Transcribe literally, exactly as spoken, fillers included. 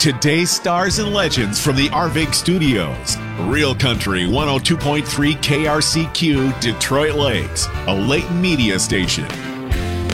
today's stars and legends from the Arvig Studios. Real Country one oh two point three K R C Q, Detroit Lakes, a Layton media station.